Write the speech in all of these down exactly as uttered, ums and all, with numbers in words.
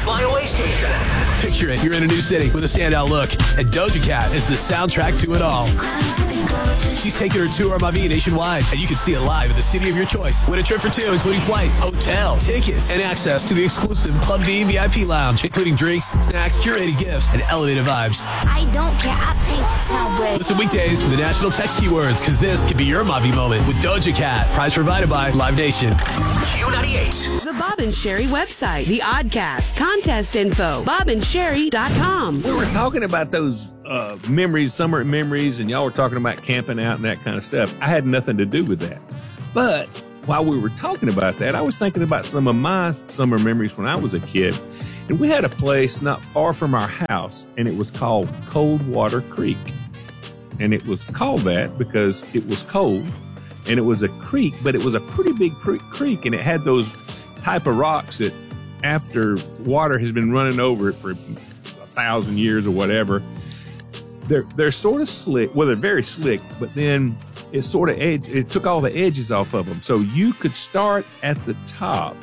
flyaway station. Picture it, you're in a new city with a standout look, and Doja Cat is the soundtrack to it all. She's taking her tour Mavi nationwide, and you can see it live at the city of your choice. Win a trip for two, including flights, hotel, tickets, and access to the exclusive Club D V I P lounge, including drinks, snacks, curated gifts, and elevated vibes. I don't care, I paint the town red. Listen weekdays for the national text keywords, because this could be your Mavi moment with Doja Cat. Prize provided by Live Nation. Q ninety-eight. The Bob and Sherry website, the Oddcast, contest info, bob and sherry dot com. We were talking about those uh, memories, summer memories, and y'all were talking about camping out and that kind of stuff. I had nothing to do with that. But while we were talking about that, I was thinking about some of my summer memories when I was a kid. And we had a place not far from our house, and it was called Coldwater Creek. And it was called that because it was cold, and it was a creek, but it was a pretty big creek, and it had those type of rocks that after water has been running over it for a thousand years or whatever, they're they're sort of slick. Well, they're very slick, but then it sort of edge, it took all the edges off of them. So you could start at the top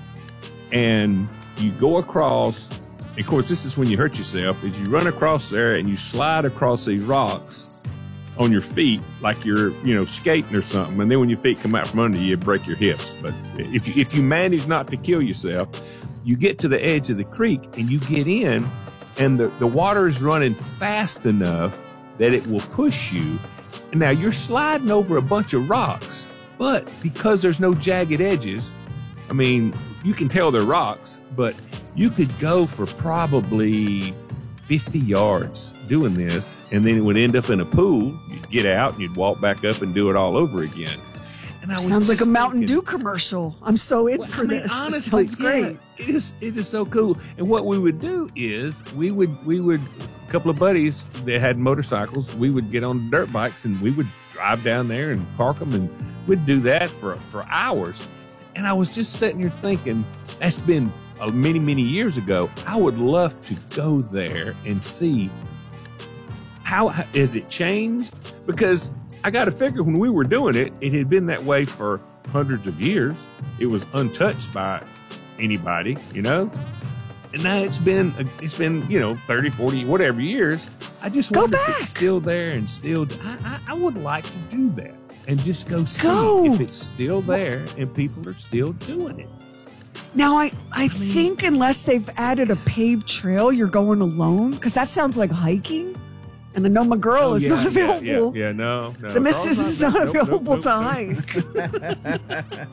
and you go across. Of course, this is when you hurt yourself, is you run across there and you slide across these rocks on your feet like you're, you know, skating or something. And then when your feet come out from under you, you break your hips. But if you, if you manage not to kill yourself, you get to the edge of the creek and you get in, and the, the water is running fast enough that it will push you. And now you're sliding over a bunch of rocks, but because there's no jagged edges, I mean, you can tell they're rocks, but you could go for probably fifty yards doing this, and then it would end up in a pool. You'd get out and you'd walk back up and do it all over again. And I was Sounds like a Mountain thinking, Dew commercial. I'm so in well, for I mean, this. Honestly, this sounds great. Yeah, it is. It is so cool. And what we would do is we would we would a couple of buddies that had motorcycles. We would get on dirt bikes and we would drive down there and park them, and we'd do that for for hours. And I was just sitting here thinking, that's been uh, many many years ago. I would love to go there and see how has it changed, because I got to figure when we were doing it, it had been that way for hundreds of years. It was untouched by anybody, you know? And now it's been, it's been, you know, thirty, forty, whatever years. I just go wonder back. if it's still there and still, I, I, I would like to do that and just go see Go. if it's still there and people are still doing it. Now, I, I, I mean, think unless they've added a paved trail, you're going alone, because that sounds like hiking. And I know my girl oh, is yeah, not available. Yeah, yeah, yeah no, no. The missus Carl's is not nope, nope, available nope, to nope.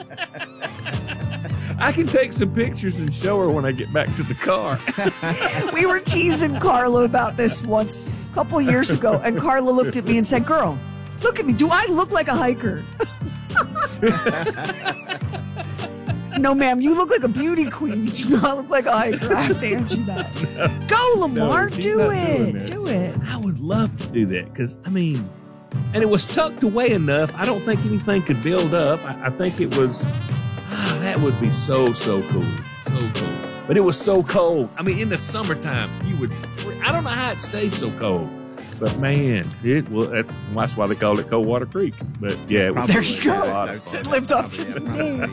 hike. I can take some pictures and show her when I get back to the car. We were teasing Carla about this once a couple years ago, and Carla looked at me and said, "Girl, look at me. Do I look like a hiker?" No, ma'am, you look like a beauty queen. You do not look like a hiker. I have to answer that. No, Go, Lamar. no, she's do not it. doing this. Do it. I would love to do that because, I mean, and it was tucked away enough. I don't think anything could build up. I, I think it was, ah, that would be so, so cool. So cool. But it was so cold. I mean, in the summertime, you would, I don't know how it stayed so cold. But man, it well, that's why they called it Coldwater Creek. But yeah, it was There you a go. lot of fun. It lived up to the name.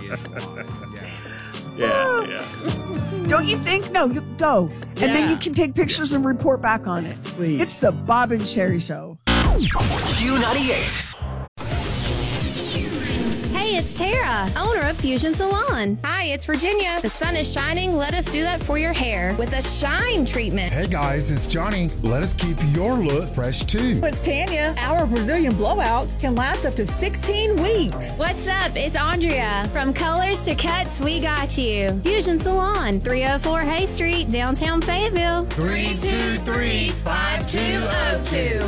Yeah, yeah. Don't you think? No, you go. And Yeah. then you can take pictures and report back on it. Please. It's the Bob and Sherry Show. Q ninety-eight. Hey, it's Tara, owner of Fusion Salon. Hi, it's Virginia. The sun is shining. Let us do that for your hair with a shine treatment. Hey guys, it's Johnny. Let us keep your look fresh too. It's Tanya. Our Brazilian blowouts can last up to sixteen weeks. What's up? It's Andrea. From colors to cuts, we got you. Fusion Salon, three oh four Hay Street, downtown Fayetteville. three two three, five two oh two.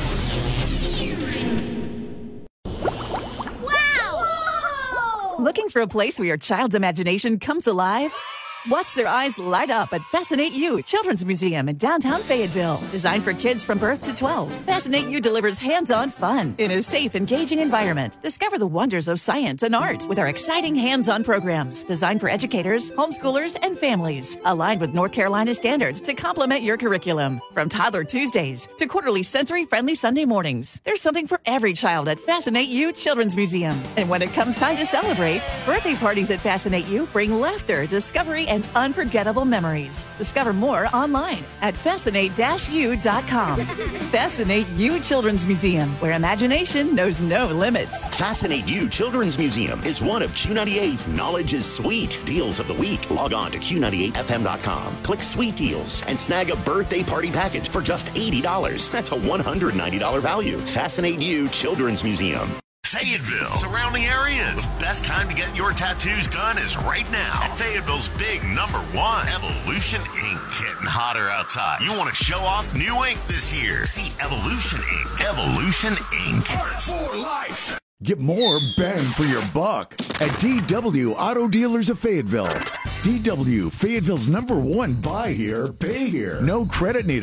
Looking for a place where your child's imagination comes alive? Watch their eyes light up at Fascinate You Children's Museum in downtown Fayetteville. Designed for kids from birth to twelve, Fascinate You delivers hands-on fun in a safe, engaging environment. Discover the wonders of science and art with our exciting hands-on programs designed for educators, homeschoolers, and families. Aligned with North Carolina standards to complement your curriculum. From Toddler Tuesdays to quarterly sensory-friendly Sunday mornings, there's something for every child at Fascinate You Children's Museum. And when it comes time to celebrate, birthday parties at Fascinate You bring laughter, discovery, and unforgettable memories. Discover more online at fascinate dash u dot com. Fascinate U Children's Museum, where imagination knows no limits. Fascinate You Children's Museum is one of Q ninety-eight's Knowledge is Sweet deals of the week. Log on to Q ninety-eight F M dot com, click Sweet Deals, and snag a birthday party package for just eighty dollars. That's a one hundred ninety dollars value. Fascinate You Children's Museum. Fayetteville, surrounding areas. The best time to get your tattoos done is right now at Fayetteville's big number one, Evolution Ink. Getting hotter outside. You want to show off new ink this year? See Evolution Ink. Evolution Ink. Art for life. Get more bang for your buck at D W Auto Dealers of Fayetteville. D W, Fayetteville's number one buy here, pay here. No credit needed.